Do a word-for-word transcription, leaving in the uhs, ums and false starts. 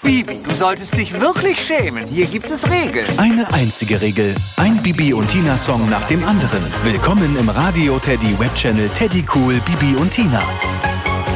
Bibi, du solltest dich wirklich schämen. Hier gibt es Regeln. Eine einzige Regel. Ein Bibi und Tina-Song nach dem anderen. Willkommen im Radio Teddy Webchannel Teddy Cool Bibi und Tina.